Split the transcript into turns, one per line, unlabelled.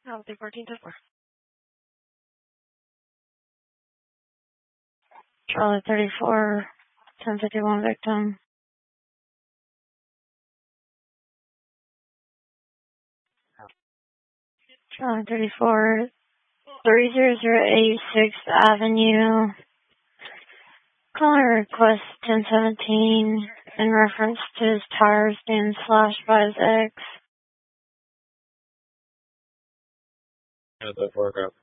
I'll take 14 to 4. Charlie 34, 1051 victim. Charlie 34, 30086 6th Avenue. Calling request 1017 in reference to his tires being slashed by his ex.
Yeah, that paragraph.